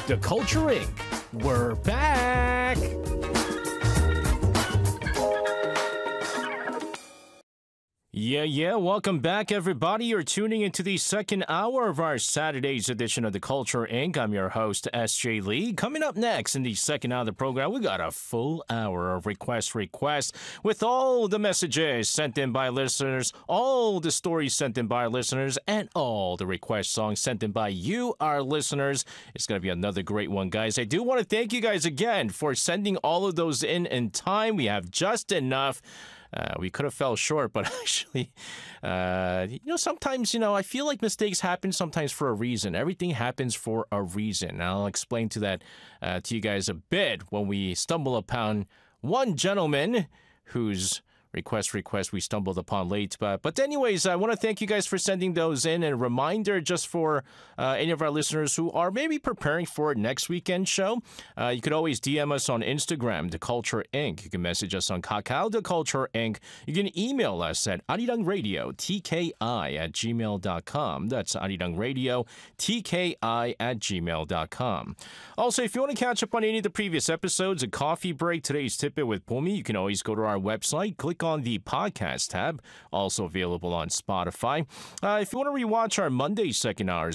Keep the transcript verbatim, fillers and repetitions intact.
The Culture Incorporated. We're back! Yeah, yeah, welcome back, everybody. You're tuning into the second hour of our Saturday's edition of The Culture Incorporated. I'm your host, S J Lee. Coming up next in the second hour of the program, we got a full hour of request requests with all the messages sent in by listeners, all the stories sent in by listeners, and all the request songs sent in by you, our listeners. It's going to be another great one, guys. I do want to thank you guys again for sending all of those in in time. We have just enough. Uh, we could have fell short, but actually, uh, you know, sometimes, you know, I feel like mistakes happen sometimes for a reason. Everything happens for a reason. And I'll explain to that uh, to you guys a bit when we stumble upon one gentleman whose request request we stumbled upon late. But, but anyways, I want to thank you guys for sending those in. And a reminder just for uh, any of our listeners who are maybe preparing for next weekend show, uh, you could always D M us on Instagram, The Culture Incorporated. You can message us on Kakao, The Culture Incorporated. You can email us at arirangradio, T K I at gmail dot com. That's arirangradio, T K I at gmail dot com. Also, if you want to catch up on any of the previous episodes, a coffee break, today's Tip-It with Pumi, you can always go to our website, click on the podcast tab, also available on Spotify. Uh, if you want to rewatch our Monday second hours,